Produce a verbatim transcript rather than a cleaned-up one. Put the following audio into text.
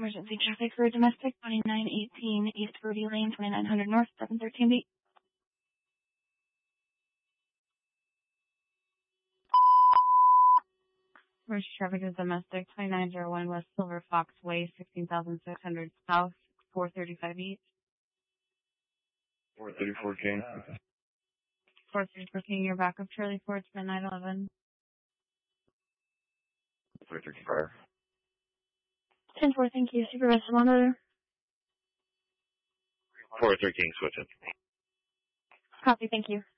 emergency traffic for domestic twenty-nine eighteen East Ruby Lane, twenty-nine hundred North, seven thirteen B. Emergency traffic is domestic, twenty-nine oh one West Silver Fox Way, sixteen thousand six hundred South, four thirty-five East. four thirty-four King. four thirty-four King, you're back up Charlie four to nine eleven. four thirty-five. ten four, thank you. Supervisor Monitor. four three King, switch it. Copy, thank you.